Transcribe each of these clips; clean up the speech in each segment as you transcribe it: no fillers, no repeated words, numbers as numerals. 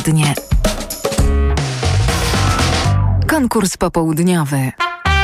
Dnie. Konkurs popołudniowy.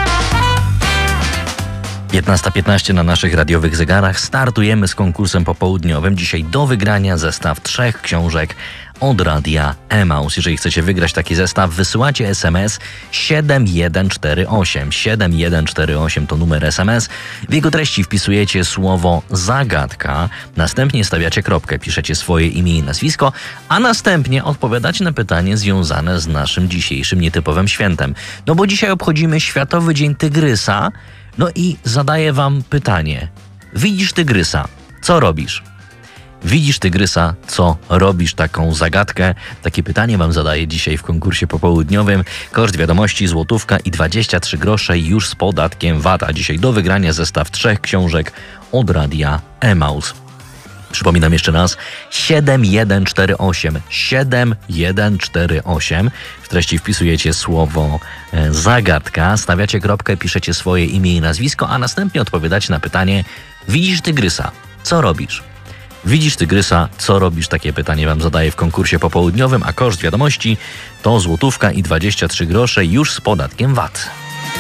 15:15 na naszych radiowych zegarach. Startujemy z konkursem popołudniowym. Dzisiaj do wygrania zestaw 3 książek od Radia Emaus. Jeżeli chcecie wygrać taki zestaw, wysyłacie SMS 7148. 7148 to numer SMS. W jego treści wpisujecie słowo zagadka, następnie stawiacie kropkę, piszecie swoje imię i nazwisko, a następnie odpowiadacie na pytanie związane z naszym dzisiejszym nietypowym świętem. No bo dzisiaj obchodzimy Światowy Dzień Tygrysa. No i zadaję wam pytanie. Widzisz tygrysa, co robisz? Widzisz tygrysa, co robisz? Taką zagadkę, takie pytanie wam zadaję dzisiaj w konkursie popołudniowym. Koszt wiadomości złotówka i 23 grosze już z podatkiem VAT, a dzisiaj do wygrania zestaw 3 książek od Radia Emaus. Przypominam jeszcze raz, 7148, 7148. W treści wpisujecie słowo zagadka, stawiacie kropkę, piszecie swoje imię i nazwisko, a następnie odpowiadacie na pytanie: widzisz tygrysa, co robisz? Widzisz tygrysa, co robisz? Takie pytanie wam zadaję w konkursie popołudniowym, a koszt wiadomości to złotówka i 23 grosze już z podatkiem VAT.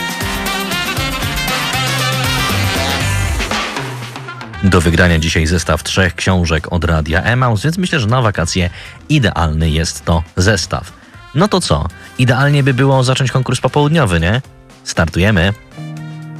Do wygrania dzisiaj zestaw 3 książek od Radia Emaus, więc myślę, że na wakacje idealny jest to zestaw. No to co? Idealnie by było zacząć konkurs popołudniowy, nie? Startujemy!